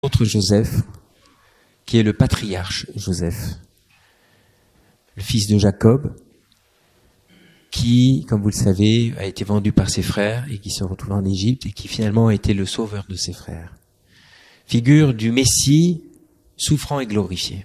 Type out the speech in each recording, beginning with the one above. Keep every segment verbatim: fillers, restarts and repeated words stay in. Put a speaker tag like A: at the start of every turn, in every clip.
A: autre Joseph, qui est le patriarche Joseph, le fils de Jacob, qui, comme vous le savez, a été vendu par ses frères et qui se retrouve en Égypte et qui finalement a été le sauveur de ses frères. Figure du Messie souffrant et glorifié.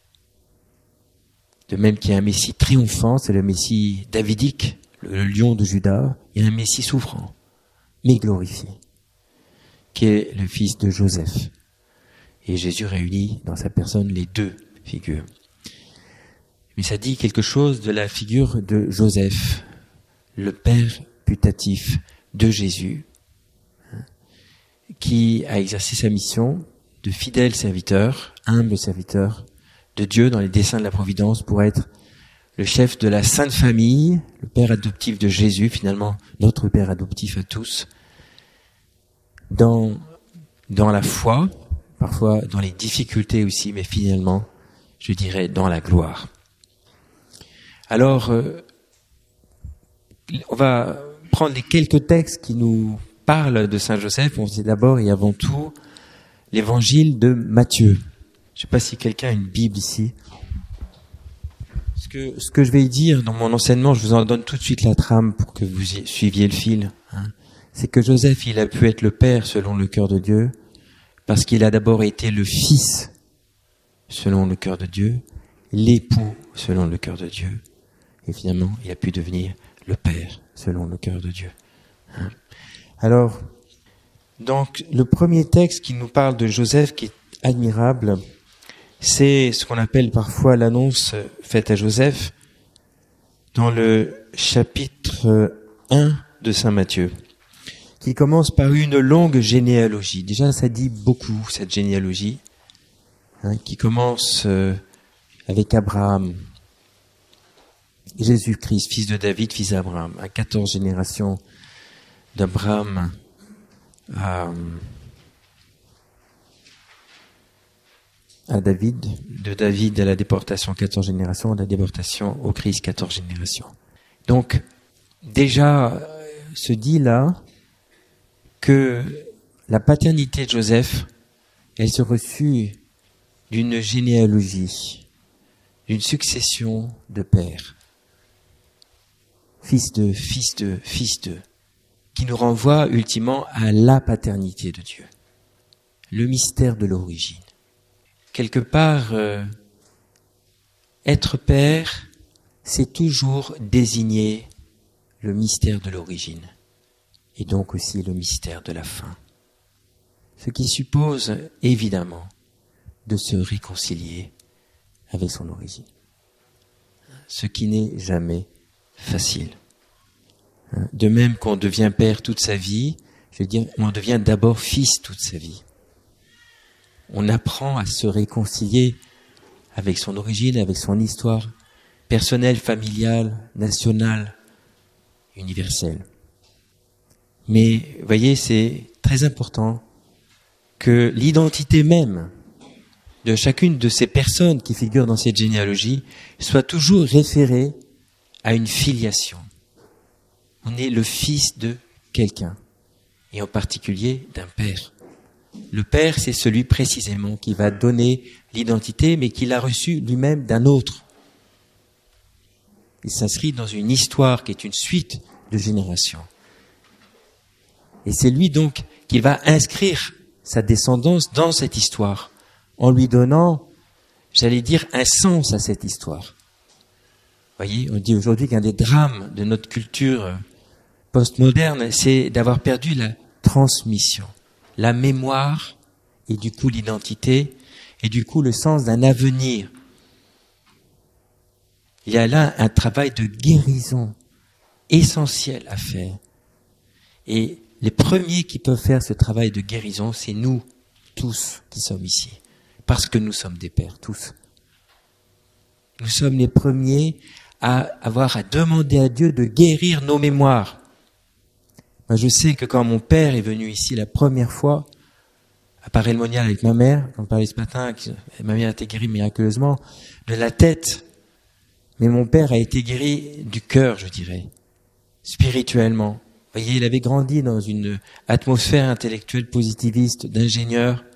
A: De même qu'il y a un Messie triomphant, c'est le Messie davidique, le lion de Juda, il y a un Messie souffrant, mais glorifié, qui est le fils de Joseph. Et Jésus réunit dans sa personne les deux figures. Mais ça dit quelque chose de la figure de Joseph, le père putatif de Jésus, qui a exercé sa mission de fidèle serviteur, humble serviteur de Dieu dans les desseins de la providence pour être le chef de la Sainte Famille, le père adoptif de Jésus, finalement notre père adoptif à tous, dans, dans la foi, parfois dans les difficultés aussi, mais finalement, je dirais, dans la gloire. Alors, euh, on va prendre les quelques textes qui nous parlent de Saint Joseph. On sait d'abord et avant tout l'évangile de Matthieu. Je ne sais pas si quelqu'un a une Bible ici. Ce que, ce que je vais dire dans mon enseignement, je vous en donne tout de suite la trame pour que vous suiviez le fil. Hein. C'est que Joseph, il a pu être le père selon le cœur de Dieu, parce qu'il a d'abord été le fils selon le cœur de Dieu, l'époux selon le cœur de Dieu, et finalement, il a pu devenir le père selon le cœur de Dieu. Hein. Alors, donc, le premier texte qui nous parle de Joseph, qui est admirable, c'est ce qu'on appelle parfois l'annonce faite à Joseph dans le chapitre un de Saint Matthieu, qui commence par une longue généalogie. Déjà, ça dit beaucoup, cette généalogie, hein, qui commence euh, avec Abraham, Jésus-Christ, fils de David, fils d'Abraham, à quatorze générations d'Abraham à, à David, de David à la déportation, quatorze générations, à la déportation au Christ, quatorze générations. Donc, déjà, se dit là que la paternité de Joseph, elle se reçut d'une généalogie, d'une succession de pères, fils de, fils de, fils de, qui nous renvoie ultimement à la paternité de Dieu, le mystère de l'origine. Quelque part, euh, être père, c'est toujours désigner le mystère de l'origine, et donc aussi le mystère de la fin. Ce qui suppose, évidemment, de se réconcilier avec son origine. Ce qui n'est jamais facile. De même qu'on devient père toute sa vie, je veux dire, on devient d'abord fils toute sa vie. On apprend à se réconcilier avec son origine, avec son histoire personnelle, familiale, nationale, universelle. Mais, vous voyez, c'est très important que l'identité même de chacune de ces personnes qui figurent dans cette généalogie soit toujours référée à une filiation. On est le fils de quelqu'un, et en particulier d'un père. Le père, c'est celui précisément qui va donner l'identité, mais qui l'a reçue lui-même d'un autre. Il s'inscrit dans une histoire qui est une suite de générations. Et c'est lui donc qui va inscrire sa descendance dans cette histoire, en lui donnant, j'allais dire, un sens à cette histoire. Vous voyez, on dit aujourd'hui qu'un des drames de notre culture postmoderne, c'est d'avoir perdu la transmission, la mémoire, et du coup l'identité, et du coup le sens d'un avenir. Il y a là un travail de guérison essentiel à faire. Et les premiers qui peuvent faire ce travail de guérison, c'est nous, tous qui sommes ici. Parce que nous sommes des pères, tous. Nous sommes les premiers à avoir à demander à Dieu de guérir nos mémoires. Moi, je sais que quand mon père est venu ici la première fois, à Paray-le-Monial avec ma mère, on parlait ce matin, ma mère a été guérie miraculeusement de la tête. Mais mon père a été guéri du cœur, je dirais, spirituellement. Vous voyez, il avait grandi dans une atmosphère intellectuelle positiviste d'ingénieur,